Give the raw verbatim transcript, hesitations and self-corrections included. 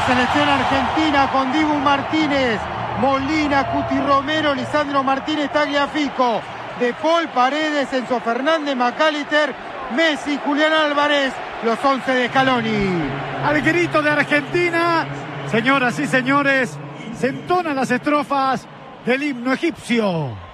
selección argentina con Dibu Martínez, Molina, Cuti Romero, Lisandro Martínez, Tagliafico, De Paul, Paredes, Enzo Fernández, McAllister, Messi, Julián Álvarez, los once de Scaloni. Al grito de Argentina, señoras y señores, se entonan las estrofas del himno egipcio.